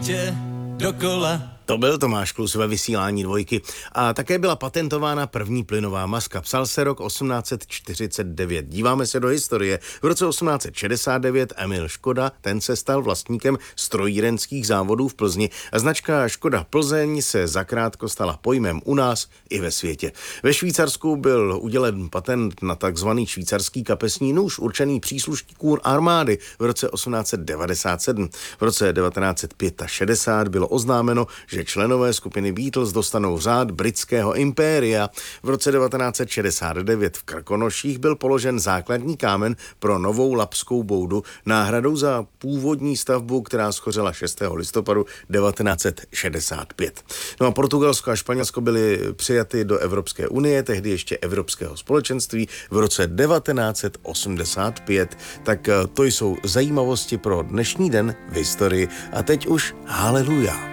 světě dokola. To byl Tomáš Klus ve vysílání Dvojky a také byla patentována první plynová maska. Psal se rok 1849. Díváme se do historie. V roce 1869 Emil Škoda, ten se stal vlastníkem strojírenských závodů v Plzni a značka Škoda Plzeň se zakrátko stala pojmem u nás i ve světě. Ve Švýcarsku byl udělen patent na takzvaný švýcarský kapesní nůž určený příslušníkům armády v roce 1897. V roce 1965 bylo oznámeno, že členové skupiny Beatles dostanou řád britského impéria. V roce 1969 v Krkonoších byl položen základní kámen pro novou Labskou boudu náhradou za původní stavbu, která schořela 6. listopadu 1965. No a Portugalsko a Španělsko byly přijaty do Evropské unie, tehdy ještě Evropského společenství v roce 1985. Tak to jsou zajímavosti pro dnešní den v historii. A teď už haleluja.